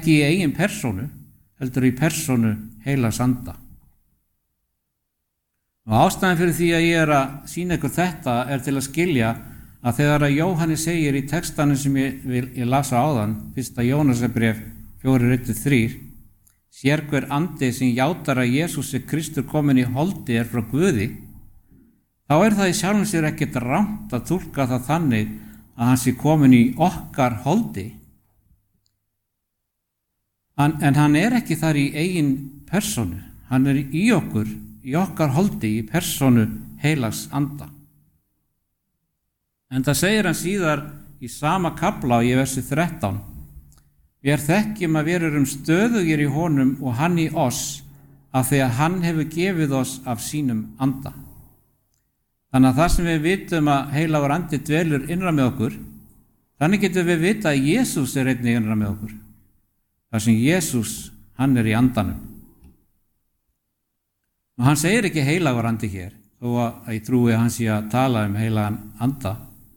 ekki í eigin persónu, heldur í persónu heilags anda. Og ástæðan fyrir því að ég að sýna ykkur þetta til að skilja að þegar að Jóhannes segir í textanum sem ég lasa áðan, 1. Jónasarbréf 4:1-3, sér hver andi sem játar að Jesús Kristur komin í holdi frá Guði, þá það í sjálfum sér ekkert rangt að túlka það þannig að hann sé komin í okkar holdi. En hann ekki þar í eigin persónu, hann í okkur, í okkar holdi, í persónu heilags anda. En það segir hann síðar í sama kafla í versi 13: Við þekkjum að við erum stöðugir í honum og hann í oss, af því að hann hefur gefið oss af sínum anda. Þannig að það sem við vitum að heilagur andi dvelur innra með okkur, þannig getum við vita að Jesús einnig innra með okkur. Það sem Jesús, hann í andanum. Og hann segir ekki heilagur andi hér, þó að ég trúi að hann sé að tala heilagan anda.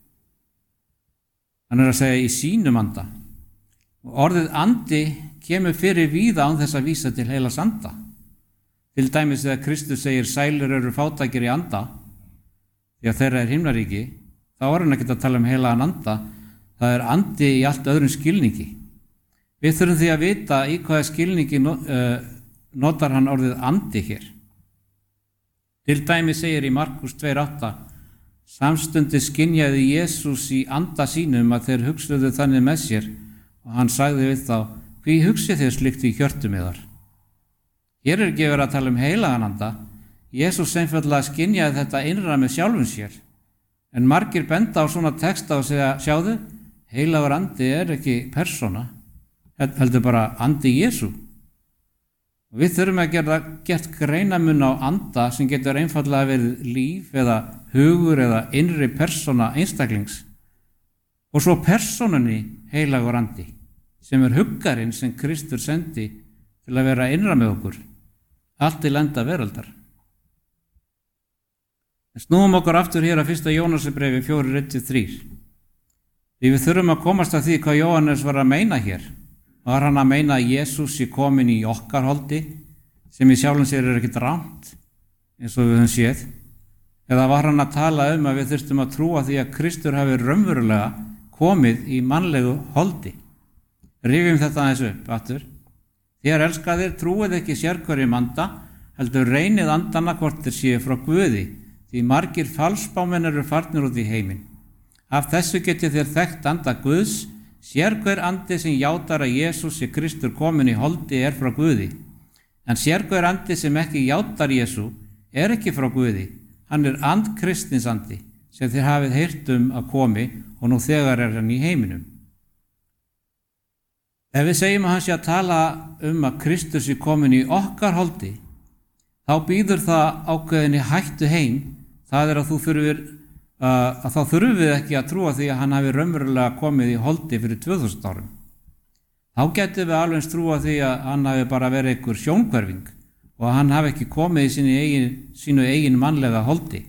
Hann að segja í sínum anda. Og orðið andi kemur fyrir víða án þess að vísa til heilags anda. Til dæmis þegar Kristus segir sælir eru fátækir í anda, því að þeirra himnaríki, þá hann ekki að tala heilagan anda, það andi í allt öðrum skilningi. Við þurfum því að vita í hvaða skilningi notar hann orðið andi hér. Til dæmis segir í Markus 2:8: Samstundis skynjaði Jesús í anda sínum að þeir hugsuðu þannig með sér, og hann sagði við þá: Hví hugsið þér slíkt í hjörtum yðar? Hér ekki verið að tala heilagan anda. Jesús einfaldlega skynjaði þetta innra með sjálfum sér. En margir benda á svona texta og segja: Sjáðu, heilagur andi ekki persóna, heldur bara andi Jesú. Og við þurfum að gera greinamun á anda sem getur einfaldlega verið líf eða hugur eða innri persóna einstaklings. Og svo persónunni heilagur andi, sem huggarinn sem Kristur sendi til að vera innra með okkur, allt til enda veraldar. En snúum okkur aftur hér að 1. Jónasarbréfi 4:1-3. Því við þurfum að komast að því hvað Jóhannes var að meina hér. Var hann að meina að Jesús sé komin í okkar holdi, sem í sjálfum sér ekkert rangt, eins og við höfum séð? Eða var hann að tala að við þurftum að trúa því að Kristur hafi raunverulega komið í mannlegu holdi? Rifjum þetta aðeins upp aftur. Þér elskaðir, trúið ekki sérhverjum anda, heldur reynið andana hvort þeir séu frá Guði, því margir falsspámenn eru farnir út í heiminn. Af þessu getið þér þekkt anda Guðs. Sérhver andi sem játar að Jesús Kristur komin í holdi frá Guði. En sérhver andi sem ekki játar Jesú ekki frá Guði. Hann and kristins andi, sem þér hafið heyrt að komi, og nú þegar hann í heiminum. Ef við segjum að hann sé að tala að Kristus sé komin í okkar holdi, þá býður það ákveðinni hættu heim. Það að þá þurfum við ekki að trúa því að hann hafi raunverulega komið í holdi fyrir 2000 árum. Þá getum við alveg trúa því að hann hafi bara verið einhver sjónhverfing og að hann hafi ekki komið í sínu eigin mannlega holdi.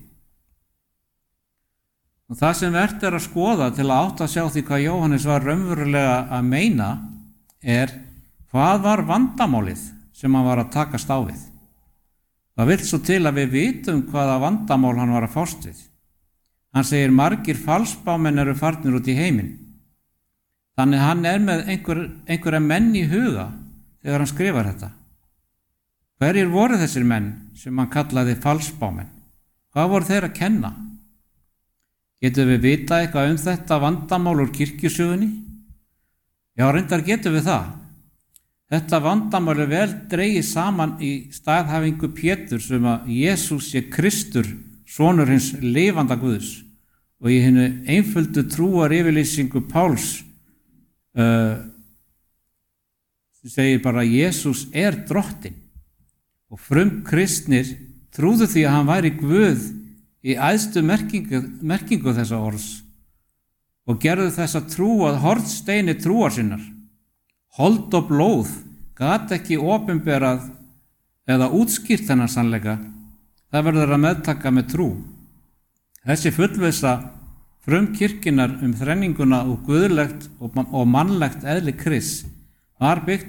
Og það sem vert að skoða til að átta að sjá því hvað Jóhannes var raunverulega að meina hvað var vandamálið sem hann var að takast á við. Það vill svo til að við vitum hvaða vandamál hann var að fást við. Hann segir margir falsspámenn eru farnir út í heiminn. Þannig hann með einhverja menn í huga þegar hann skrifar þetta. Hverjir voru þessir menn sem hann kallaði falsspámenn? Hvað voru þeir að kenna? Getum við vita eitthvað þetta vandamál úr kirkjusögunni? Já, reyndar getum við það. Þetta vandamál vel dregið saman í staðhæfingu Péturs að Jesús sé Kristur, sonur hins lifanda Guðs, og í hinni einföldu trúaryfirlýsingu Páls segir bara að Jesús drottinn, og frumkristnir trúðu því að hann væri Guð í æðstu merkingu þessa orðs og gerðu þessa trú að hornsteini trúar sinnar. Hold og blóð gat ekki opinberað eða útskýrt þennan sannleika. Það verður að meðtaka með trú. Þessi fullvissa frumkirkjunnar þrenninguna og guðlegt og mannlegt eðli Krists var byggt